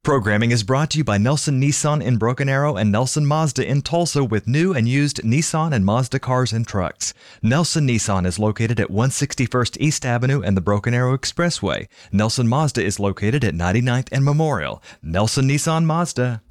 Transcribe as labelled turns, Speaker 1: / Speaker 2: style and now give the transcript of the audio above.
Speaker 1: Programming is brought to you by Nelson Nissan in Broken Arrow and Nelson Mazda in Tulsa with new and used Nissan and Mazda cars and trucks. Nelson Nissan is located at 161st East Avenue and the Broken Arrow Expressway. Nelson Mazda is located at 99th and Memorial. Nelson Nissan Mazda.